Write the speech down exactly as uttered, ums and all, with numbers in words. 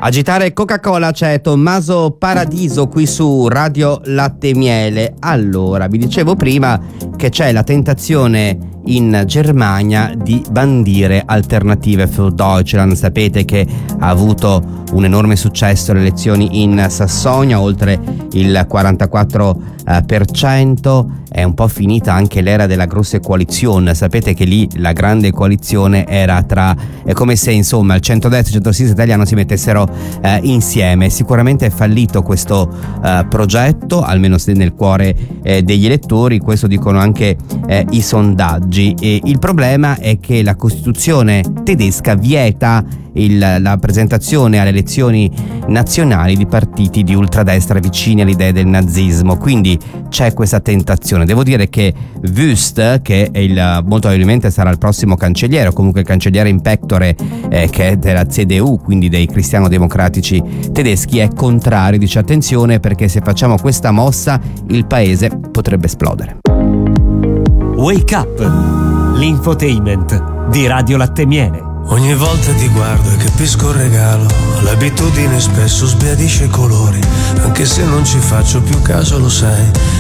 Agitare Coca-Cola, c'è Tommaso Paradiso qui su Radio Latte e Miele. Allora, vi dicevo prima che c'è la tentazione in Germania di bandire Alternative für Deutschland. Sapete che ha avuto un enorme successo le elezioni in Sassonia, oltre il quarantaquattro per cento. È un po' finita anche l'era della grosse coalizione. Sapete che lì la grande coalizione era tra, è come se insomma il centrodestra e il centrosinistra italiano si mettessero eh, insieme. Sicuramente è fallito questo eh, progetto, almeno se nel cuore eh, degli elettori, questo dicono anche eh, i sondaggi. E il problema è che la Costituzione tedesca vieta il, la presentazione alle elezioni nazionali di partiti di ultradestra vicini alle idee del nazismo, quindi c'è questa tentazione. Devo dire che Wüst, che è il, molto probabilmente sarà il prossimo cancelliere, o comunque il cancelliere in pectore eh, che è della C D U, quindi dei cristiano-democratici tedeschi, è contrario, dice attenzione perché se facciamo questa mossa il paese potrebbe esplodere. Wake Up, l'infotainment di Radio Latte e Miele. Ogni volta ti guardo e capisco il regalo, l'abitudine spesso sbiadisce i colori, anche se non ci faccio più caso lo sai,